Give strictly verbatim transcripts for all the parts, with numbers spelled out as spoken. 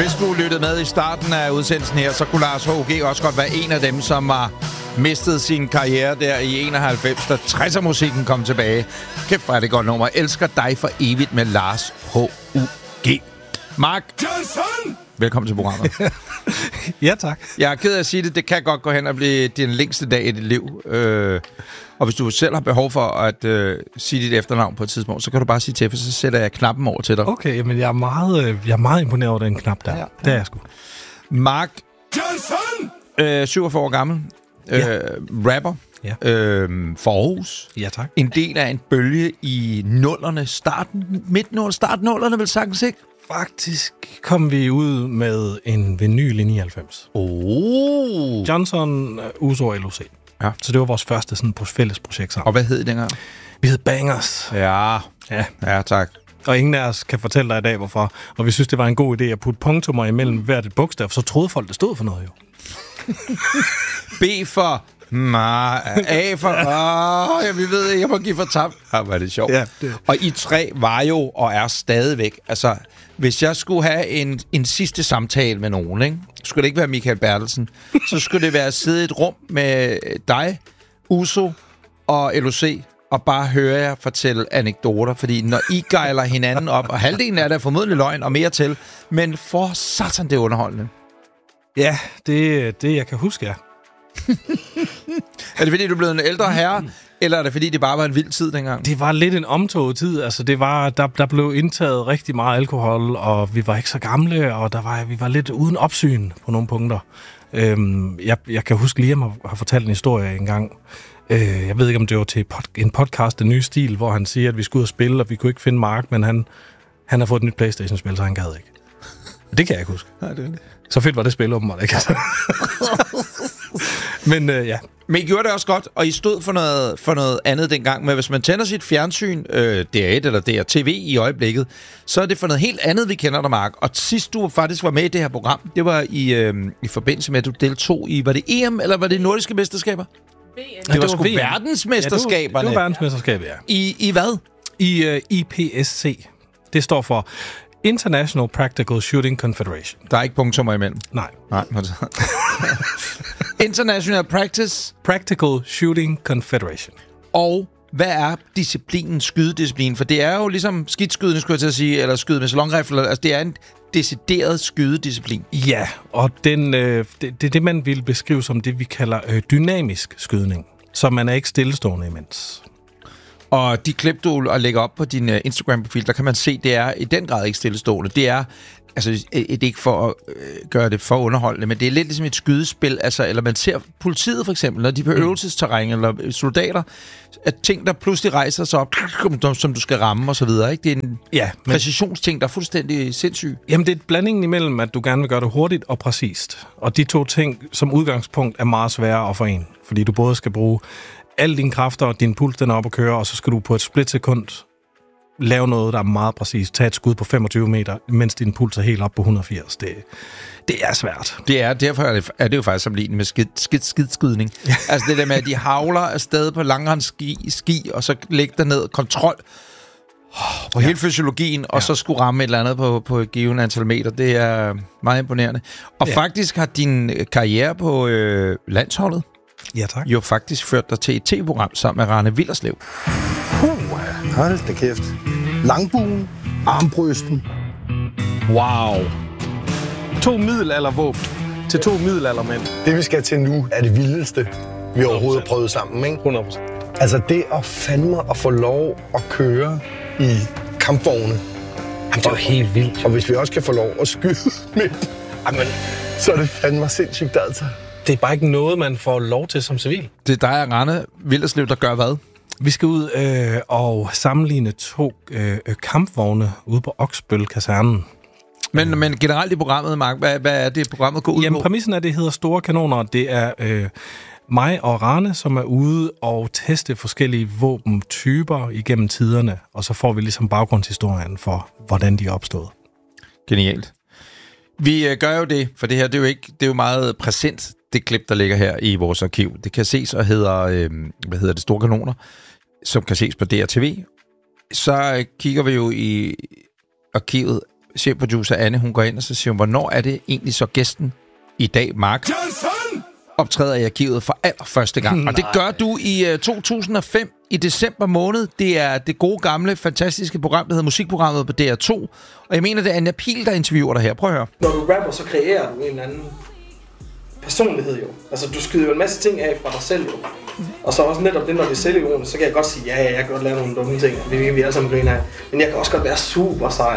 Hvis du lyttede med i starten af udsendelsen her, så kunne Lars H G også godt være en af dem, som har mistet sin karriere der i enoghalvfems, da tresser-musikken kom tilbage. Kæft, hvor er det godt nummer. Elsker dig for evigt med Lars H U G. Mark Johnson! Velkommen til programmet. Ja, tak. Jeg er ked af at sige det. Det kan godt gå hen og blive din længste dag i dit liv. Øh, og hvis du selv har behov for at øh, sige dit efternavn på et tidspunkt, så kan du bare sige til, for så sætter jeg knappen over til dig. Okay, men jeg er meget, jeg er meget imponeret over den knap der. Ja, ja. Det er jeg sgu. Mark Johnson! Øh, syvogfyrre år gammel. Ja. Øh, rapper. Ja. Øh, for Aarhus. Ja, tak. En del af en bølge i nullerne. Starten, midt nullerne, start nullerne vel sagtens, ikke? Faktisk kom vi ud med en vinyl i nioghalvfems. Oh. Johnson, Uso og L O C. Ja. Så det var vores første sådan, fælles projekt sammen. Og hvad hed det dengang? Vi hed Bangers. Ja. Ja. Ja, tak. Og ingen af os kan fortælle dig i dag, hvorfor. Og vi synes, det var en god idé at putte punktummer imellem hvert et bogstav, så troede folk, det stod for noget jo. B for... Ma, A for... Åh, jeg, vi ved ikke, jeg må give for tabt. Ja, var det sjovt. Ja, det. Og I tre var jo og er stadigvæk... Altså, hvis jeg skulle have en, en sidste samtale med nogen, ikke? Skulle det ikke være Michael Bertelsen, så skulle det være at sidde i et rum med dig, Uso og L O C, og bare høre jer fortælle anekdoter. Fordi når I gejler hinanden op, og halvdelen af det er formodentlig løgn og mere til, men for satan, det er underholdende. Ja, det det, jeg kan huske, ja. Er det fordi, du er blevet en ældre herre, eller er det fordi, det bare var en vild tid dengang? Det var lidt en omtoget tid. Altså, det var, der, der blev indtaget rigtig meget alkohol, og vi var ikke så gamle, og der var, vi var lidt uden opsyn på nogle punkter. Øhm, jeg, jeg kan huske, Liam har, har fortalt en historie engang. Øh, jeg ved ikke, om det var til pod, en podcast, Den Nye Stil, hvor han siger, at vi skulle ud og spille, og vi kunne ikke finde Mark, men han, han har fået et nyt PlayStation-spil, så han gad ikke. Det kan jeg ikke huske. Nej, det er det. Så fedt var det spil, åbenbart, ikke? Men øh, ja. Men I gjorde det også godt, og I stod for noget, for noget andet dengang. Men hvis man tænder sit fjernsyn, øh, D R et eller D R T V i øjeblikket, så er det for noget helt andet, vi kender dig, Mark. Og sidst du faktisk var med i det her program, det var i, øh, i forbindelse med, at du deltog i, var det E M, eller var det nordiske mesterskaber? V M. Det, det var sgu verdensmesterskaberne. Ja, det var, det var verdensmesterskabet, ja. I, I hvad? I uh, I P S C. Det står for International Practical Shooting Confederation. Der er ikke punktummer imellem. Nej. Nej. International Practice. Practical Shooting Confederation. Og hvad er disciplinen, skydedisciplinen? For det er jo ligesom skidskydende, skulle jeg til at sige, eller skyde med salonrifler. Altså, det er en decideret skydedisciplin. Ja, og den, øh, det, det er det, man vil beskrive som det, vi kalder øh, dynamisk skydning. Så man er ikke stillestående imens. Og de klip, du lægger op på din uh, Instagram-profil, der kan man se, det er i den grad ikke stillestående. Det er, altså, det er ikke for at øh, gøre det for underholdende, men det er lidt ligesom et skydespil. Altså, eller man ser politiet for eksempel, når de er på øvelsesterræn, eller soldater, at ting, der pludselig rejser sig op, som du skal ramme og så videre. Ikke? Det er en ja, men præcisionsting, der er fuldstændig sindssyg. Jamen, det er et blanding imellem, at du gerne vil gøre det hurtigt og præcist. Og de to ting, som udgangspunkt, er meget svære at forene. Fordi du både skal bruge alle dine kræfter, og din puls den er op at køre, og så skal du på et splitsekund lave noget, der er meget præcist. Tag et skud på femogtyve meter, mens din puls er helt op på et hundrede og firs. Det, det er svært. Det er, derfor er det, er det jo faktisk sammenlignet med skid, skid, skidskydning. Ja. Altså det der med, at de havler afsted på langrendski, ski, og så lægger der ned kontrol på ja. hele fysiologien, og ja. så skulle ramme et eller andet på, på et givet antal meter. Det er meget imponerende. Og ja. faktisk har din karriere på øh, landsholdet ja, tak. jo faktisk ført dig til et tv-program sammen med Rane Willerslev. Uh, hold da kæft. Langbuen, armbrysten. Wow. To middelaldervåben til to middelaldermænd. Det, vi skal til nu, er det vildeste, vi overhovedet har prøvet sammen, ikke? hundrede procent. Altså det at fandme at få lov at køre i kampvogne. Jamen, det er jo helt vildt. Og hvis vi også kan få lov at skyde med, jamen, så er det fandme sindssygt, altså. Det er bare ikke noget, man får lov til som civil. Det er dig og Rane Willerslev, der gør hvad? Vi skal ud øh, og sammenligne to øh, kampvogne ude på Oksbøl-kasernen. Men, men generelt i programmet, Mark, hvad, hvad er det, programmet går ud Jamen, på? præmissen er, det hedder Store Kanoner. Det er øh, mig og Rane, som er ude og teste forskellige våbentyper igennem tiderne, og så får vi ligesom baggrundshistorien for, hvordan de er opstået. Genialt. Vi øh, gør jo det, for det her, det er jo, ikke, det er jo meget præsent, det klip, der ligger her i vores arkiv. Det kan ses og hedder, øh, hvad hedder det, Store Kanoner, som kan ses på D R T V. Så øh, kigger vi jo i arkivet chefproducer Anne, hun går ind, og så siger hun, hvornår er det egentlig så gæsten i dag, Mark, optræder i arkivet for allerførste gang. Og det gør du i uh, to tusind og fem i december måned. Det er det gode, gamle, fantastiske program, der hedder Musikprogrammet på D R to. Og jeg mener, det er Anja Pihl, der interviewer dig her. Prøv at høre. Når du rapper, så kreerer du en eller anden personlighed jo. Altså, du skyder jo en masse ting af fra dig selv jo. Og så også netop det, når det er selvironisk, så kan jeg godt sige, ja, ja, jeg kan godt lave nogle dumme ting. Det vil vi alle sammen grine af. Men jeg kan også godt være super sej.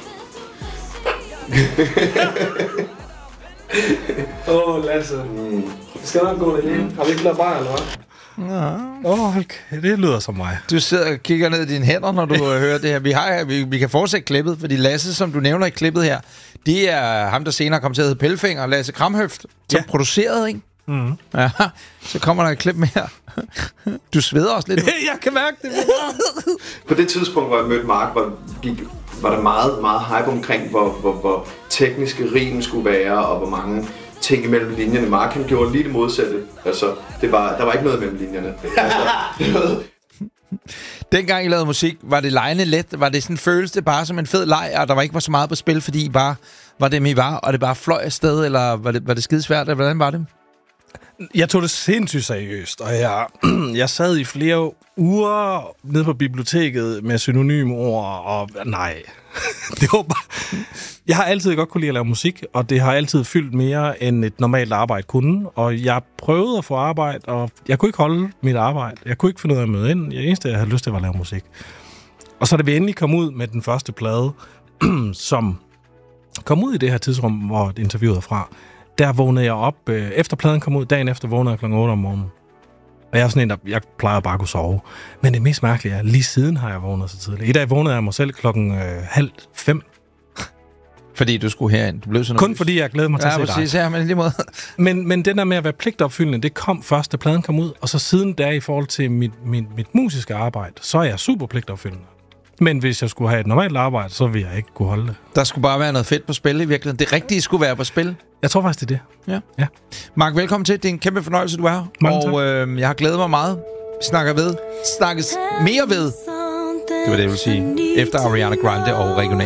Åh, oh, Lasse. Mm. Det skal nok gå det mm. Har vi ikke lavet bare, eller hvad? Åh, oh, okay. Det lyder som mig. Du sidder og kigger ned i dine hænder, når du hører det her. Vi, har, vi, vi kan fortsætte klippet, fordi Lasse, som du nævner i klippet her, det er ham, der senere kom til at hedde Pellefinger, Lasse Kramhøft, som ja. producerede, ikke? Mm. Ja, så kommer der et klip mere. Du sveder også lidt. Jeg kan mærke det. På det tidspunkt, hvor jeg mødte Mark, var, gik, var der meget, meget hype omkring, hvor, hvor, hvor tekniske rim skulle være, og hvor mange ting imellem linjerne. Mark, han gjorde lige det modsatte. Altså, det var, der var ikke noget mellem linjerne. Altså, dengang I lavede musik, var det legende let? Var det sådan, føles det bare som en fed leg, og der var ikke var så meget på spil, fordi I bare var dem, I var, og det bare fløj afsted, eller var det, var det skidesvært, eller hvordan var det? Jeg tog det sindssygt seriøst, og jeg, jeg sad i flere uger nede på biblioteket med synonymord, og nej, det var bare... Jeg har altid godt kunne lide at lave musik, og det har altid fyldt mere, end et normalt arbejde kunne, og jeg prøvede at få arbejde, og jeg kunne ikke holde mit arbejde. Jeg kunne ikke finde ud af at møde ind. Det eneste, jeg havde lyst til, var at lave musik. Og så da vi endelig kom ud med den første plade, som kom ud i det her tidsrum, hvor interviewet er fra, der vågnede jeg op, øh, efter pladen kom ud, dagen efter vågnede jeg klokken otte om morgenen. Og jeg er sådan en, der, jeg plejer bare at kunne sove. Men det mest mærkelige er, lige siden har jeg vågnet så tidligt. I dag vågnede jeg mig selv klokken øh, halv fem. Fordi du skulle herind. Du blev sådan Kun fordi jeg glæder mig til ja, at se præcis, dig. Ja, men lige måde. men, men den der med at være pligtopfyldende, det kom først, da pladen kom ud. Og så siden da i forhold til mit, mit, mit musiske arbejde, så er jeg super pligtopfyldende. Men hvis jeg skulle have et normalt arbejde, så ville jeg ikke kunne holde det. Der skulle bare være noget fedt på spil i virkeligheden. Det rigtige skulle være på spil. Jeg tror faktisk, det er det. Ja. ja. Mark, velkommen til. Det er en kæmpe fornøjelse, du er her. Mange og øh, jeg har glædet mig meget. Vi snakker ved. Snakkes mere ved. Det var det, jeg ville sige. Efter Ariana Grande og regional.